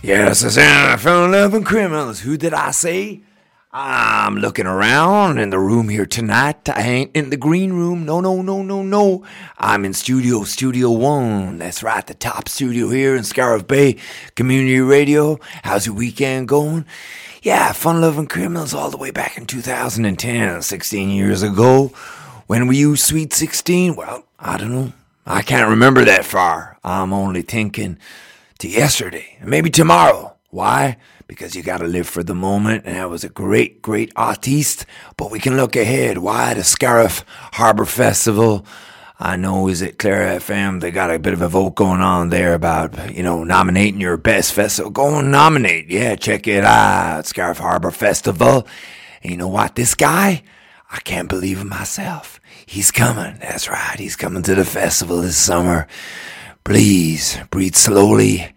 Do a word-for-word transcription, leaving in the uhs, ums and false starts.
Yes, I said I fell in love with criminals. Who did I say? I'm looking around in the room here tonight. I ain't in the green room. No, no, no, no, no. I'm in Studio, Studio One. That's right, the top studio here in Scariff Bay Community Radio. How's your weekend going? Yeah, fun-loving criminals all the way back in two thousand ten, sixteen years ago. When were you Sweet sixteen? Well, I don't know. I can't remember that far. I'm only thinking to yesterday, maybe tomorrow. Why? Because you gotta live for the moment, and that was a great, great artiste. But we can look ahead. Why? The Scariff Harbour Festival. I know, is it Clare F M? They got a bit of a vote going on there about, you know, nominating your best festival. Go and nominate. Yeah, check it out. Scariff Harbour Festival. And you know what? This guy, I can't believe it myself. He's coming. That's right. He's coming to the festival this summer. Please breathe slowly